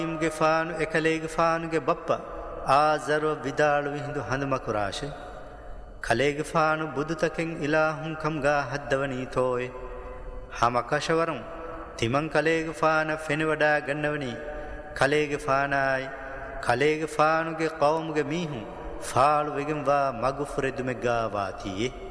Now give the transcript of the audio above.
ಇಮ್ಗೆ ಫಾನು ಎಕಲೇಗೆ ಫಾನುಗೆ Bappa ಆಜರುವ ವಿದಾಳುವಿ Hindu ಹನುಮಕು ರಾಶೆ ಕಲೇಗೆ ಫಾನು ಬುದುತಕೆಂ ಇಲಾಹುಂ Kanga ಹದ್ದವನೀತೋಯ್ ಹಮಕಶವರಂ ತಿಮಂ ಕಲೇಗೆ ಫಾನ ಫೆನುವಡ ಗನ್ನವನಿ ಕಲೇಗೆ ಫಾನಾಯ್ ಕಲೇಗೆ ಫಾನುಗೆ ಕೌಮ್ಗೆ ಮೀಹುಂ ಫಾಳು ವೆಗೆಂವಾ ಮಗುಫುರೆದುಮೆಗ್ಗಾ ವಾತಿಯೇ